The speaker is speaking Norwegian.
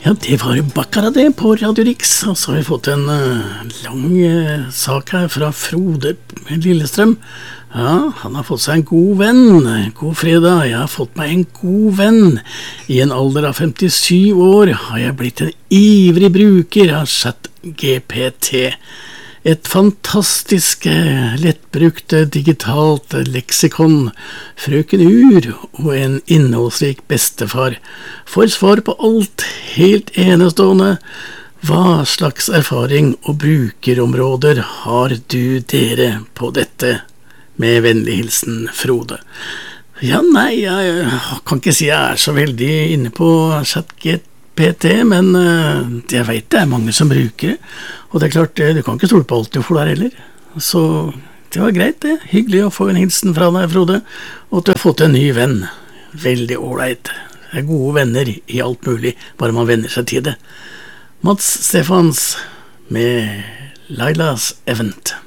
Ja, det var jo bakkara det på Radio Rix, og så har vi fått en lang sak her fra Frode Lillestrøm. Ja, han har fått seg en god venn. God fredag, jeg har fått meg en god venn. I en alder av 57 år har jeg blitt en ivrig bruker av ChatGPT. Et fantastisk lettbrukt digitalt leksikon, frøken Ur og en innholdsrik bestefar får svar på alt, helt enestående. Hva slags erfaring og brukerområder har du dere på dette? Med vennlig hilsen Frode. Ja, nei, jeg kan ikke si jeg så veldig inne på ChatGPT, men jeg vet det mange som bruker det. Og det klart, du kan ikke stole på alt du får der heller. Så det var greit det. Hyggelig å få en hilsen fra deg, Frode. Og at du har fått en ny venn. Veldig ålreit. Det er gode venner i alt mulig, bare man venner seg til det. Mats Stefans med Lailas Event.